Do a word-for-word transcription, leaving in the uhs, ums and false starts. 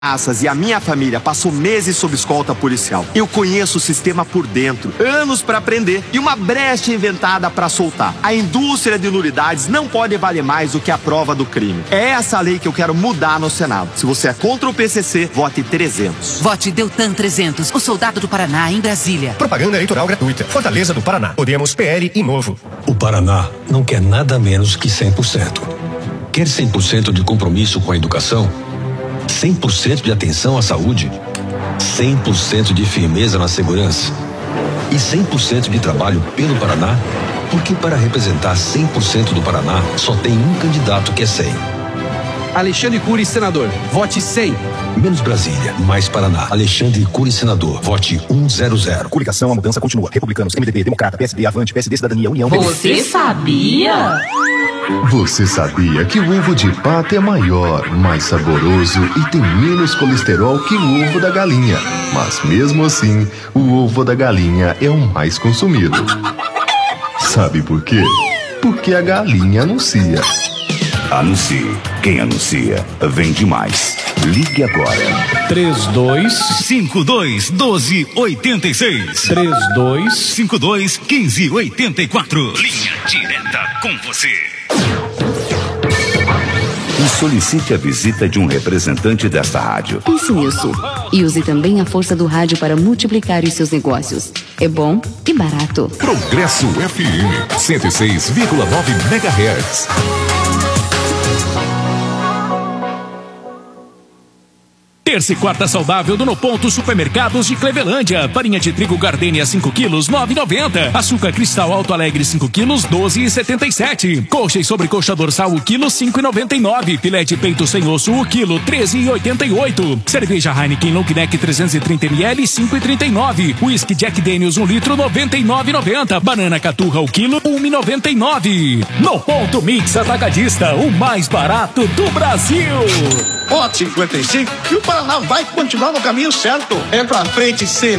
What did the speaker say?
E a minha família passou meses sob escolta policial. Eu conheço o sistema por dentro, anos para aprender e uma brecha inventada para soltar. A indústria de nulidades não pode valer mais do que a prova do crime. É essa a lei que eu quero mudar no Senado. Se você é contra o P C C, vote trezentos. Vote Deltan trezentos, o soldado do Paraná, em Brasília. Propaganda eleitoral gratuita. Fortaleza do Paraná. Podemos, P L e Novo. O Paraná não quer nada menos que cem por cento. Quer cem por cento de compromisso com a educação? cem por cento de atenção à saúde, cem por cento de firmeza na segurança e cem por cento de trabalho pelo Paraná, porque para representar cem por cento do Paraná só tem um candidato que é cem. Alexandre Cury, senador. Vote cem. Menos Brasília, mais Paraná. Alexandre Cury, senador. Vote cem. Coligação, a mudança continua. Republicanos, M D B, Democrata, P S D, Avante, P S D, Cidadania, União. Você sabia? Você sabia que o ovo de pato é maior, mais saboroso e tem menos colesterol que o ovo da galinha? Mas mesmo assim, o ovo da galinha é o mais consumido. Sabe por quê? Porque a galinha anuncia. Anuncie. Quem anuncia, vende mais. Ligue agora. três dois cinco dois um dois oito seis. três dois cinco dois um cinco oito quatro. Linha direta com você. E solicite a visita de um representante desta rádio. Pense nisso. E use também a força do rádio para multiplicar os seus negócios. É bom e barato. Progresso F M cento e seis vírgula nove megahertz. Terça e quarta saudável do No Ponto Supermercados de Clevelândia. Farinha de trigo Gardenia cinco quilos, nove e noventa. Açúcar Cristal Alto Alegre cinco quilos, doze e setenta e sete. Coxa e sobrecoxa dorsal o quilo, cinco e noventa e nove. Filé de peito sem osso o quilo, treze e oitenta e oito. Cerveja Heineken Long Neck trezentos e trinta mililitros, cinco e trinta e nove. Whisky Jack Daniels um litro, noventa e nove e noventa. Banana Caturra o quilo, um e noventa e nove. No Ponto Mix Atacadista, o mais barato do Brasil. Vote cinquenta e cinco e o Paraná vai continuar no caminho certo. É pra frente sempre.